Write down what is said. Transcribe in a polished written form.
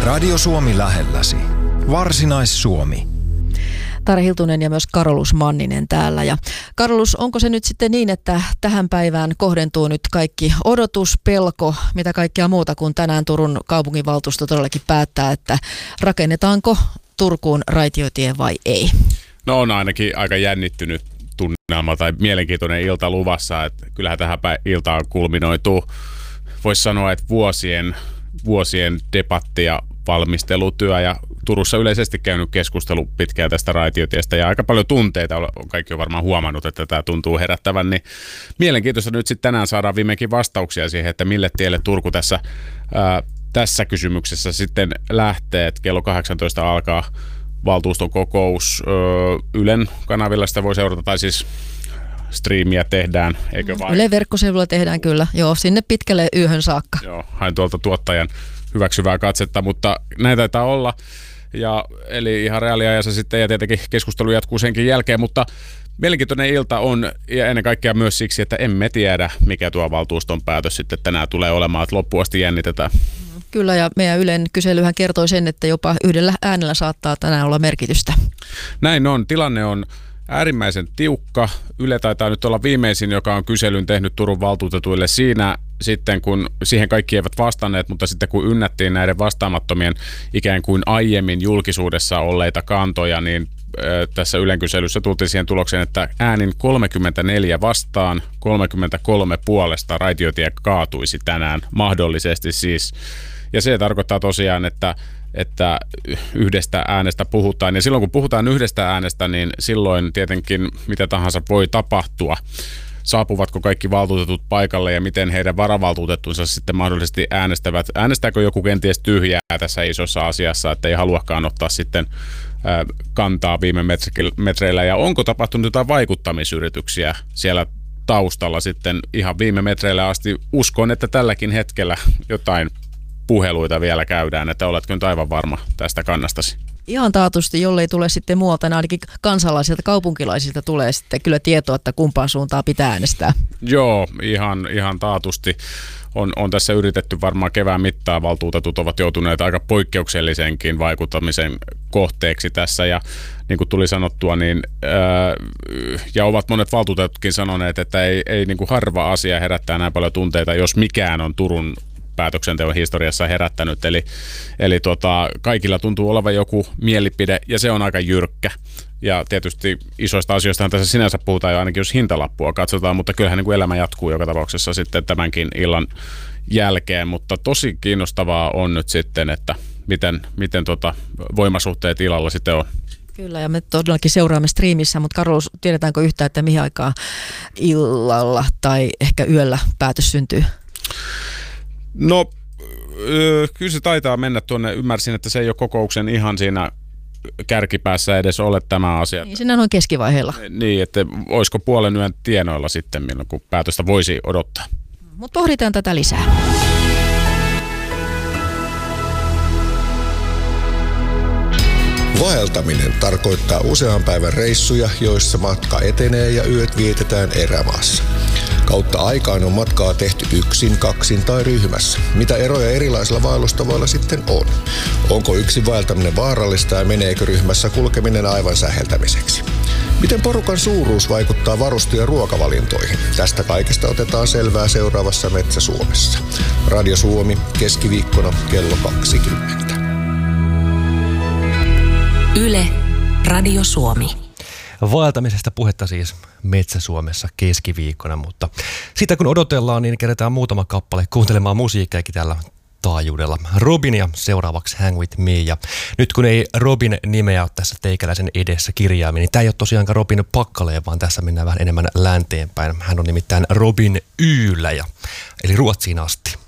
Radio Suomi lähelläsi. Varsinais-Suomi. Tarja Hiltunen ja myös Carolus Manninen täällä. Ja Carolus, onko se nyt sitten niin, että tähän päivään kohdentuu nyt kaikki odotus, pelko, mitä kaikkea muuta, kun tänään Turun kaupunginvaltuusto todellakin päättää, että rakennetaanko Turkuun raitiotie vai ei? No on ainakin aika jännittynyt tunnelma tai mielenkiintoinen ilta luvassa, että kyllähän tähän iltaan kulminoituu, voisi sanoa, että vuosien debatti ja valmistelutyö ja Turussa yleisesti käynyt keskustelu pitkään tästä raitiotiestä ja aika paljon tunteita, kaikki on varmaan huomannut, että tämä tuntuu herättävän, niin mielenkiintoista nyt sitten tänään saadaan viimeinkin vastauksia siihen, että mille tielle Turku tässä kysymyksessä sitten lähtee, että kello 18 alkaa valtuuston kokous Ylen kanavilla, sitä voi seurata, tai siis striimiä tehdään, eikö vain? Ylen verkkosivuilla tehdään kyllä, joo, sinne pitkälle yöhön saakka. Joo, hain tuolta tuottajan hyväksyvää katsetta, mutta näitä taitaa olla, eli ihan reaaliajassa sitten, ja tietenkin keskustelu jatkuu senkin jälkeen, mutta mielenkiintoinen ilta on, ja ennen kaikkea myös siksi, että emme tiedä, mikä tuo valtuuston päätös sitten tänään tulee olemaan, että loppuun asti jännitetään. Kyllä, ja meidän Ylen kyselyhän kertoi sen, että jopa yhdellä äänellä saattaa tänään olla merkitystä. Näin on, tilanne on äärimmäisen tiukka. Yle taitaa nyt olla viimeisin, joka on kyselyn tehnyt Turun valtuutetuille siinä sitten, kun siihen kaikki eivät vastanneet, mutta sitten kun ynnättiin näiden vastaamattomien ikään kuin aiemmin julkisuudessa olleita kantoja, niin tässä Ylen kyselyssä tultiin siihen tulokseen, että äänin 34 vastaan, 33 puolesta raitiotie kaatuisi tänään mahdollisesti siis. Ja se tarkoittaa tosiaan, että yhdestä äänestä puhutaan. Ja silloin kun puhutaan yhdestä äänestä, niin silloin tietenkin mitä tahansa voi tapahtua. Saapuvatko kaikki valtuutetut paikalle ja miten heidän varavaltuutettunsa sitten mahdollisesti äänestävät? Äänestääkö joku kenties tyhjää tässä isossa asiassa, että ei haluakaan ottaa sitten kantaa viime metreillä? Ja onko tapahtunut jotain vaikuttamisyrityksiä siellä taustalla sitten ihan viime metreillä asti? Uskon, että tälläkin hetkellä jotain puheluita vielä käydään, että oletko nyt aivan varma tästä kannastasi? Ihan taatusti, jollei tule sitten muualta, ainakin kansalaisilta, kaupunkilaisilta tulee sitten kyllä tietoa, että kumpaan suuntaan pitää äänestää. Joo, ihan taatusti. On tässä yritetty varmaan kevään mittaan, valtuutetut ovat joutuneet aika poikkeuksellisenkin vaikuttamisen kohteeksi tässä ja niin kuin tuli sanottua, niin ja ovat monet valtuutetutkin sanoneet, että ei niin kuin harva asia herättää näin paljon tunteita, jos mikään on Turun päätöksenteon historiassa herättänyt, eli kaikilla tuntuu olevan joku mielipide ja se on aika jyrkkä. Ja tietysti isoista asioistahan tässä sinänsä puhutaan jo ainakin, jos hintalappua katsotaan, mutta kyllähän niin kuin elämä jatkuu joka tapauksessa sitten tämänkin illan jälkeen, mutta tosi kiinnostavaa on nyt sitten, että miten voimasuhteet illalla sitten on. Kyllä, ja me todellakin seuraamme striimissä, mutta Carolus, tiedetäänkö yhtään, että mihin aikaan illalla tai ehkä yöllä päätös syntyy? No, kyllä se taitaa mennä tuonne. Ymmärsin, että se ei ole kokouksen ihan siinä kärkipäässä edes ole tämä asia. Niin, siinä on keskivaiheella. Niin, että olisiko puolen yön tienoilla sitten, milloin kun päätöstä voisi odottaa. Mutta pohditaan tätä lisää. Vaeltaminen tarkoittaa usean päivän reissuja, joissa matka etenee ja yöt vietetään erämaassa. Kautta aikaan on matkaa tehty yksin, kaksin tai ryhmässä. Mitä eroja erilaisilla vaellustavoilla sitten on? Onko yksin vaeltaminen vaarallista ja meneekö ryhmässä kulkeminen aivan säheltämiseksi? Miten porukan suuruus vaikuttaa varuste- ja ruokavalintoihin? Tästä kaikesta otetaan selvää seuraavassa Metsä Suomessa. Radio Suomi, keskiviikkona kello 20. Yle, Radio Suomi. Vaeltamisesta puhetta siis Metsä-Suomessa keskiviikkona, mutta sitä kun odotellaan, niin kerätään muutama kappale kuuntelemaan musiikkiakin tällä taajuudella. Robinia seuraavaksi Hang With Me, ja nyt kun ei Robin nimeä ole tässä teikäläisen edessä kirjaaminen, niin tämä ei ole tosiaankaan Robin Pakkaleen, vaan tässä mennään vähän enemmän länteenpäin. Hän on nimittäin Robin Yylä, eli Ruotsiin asti.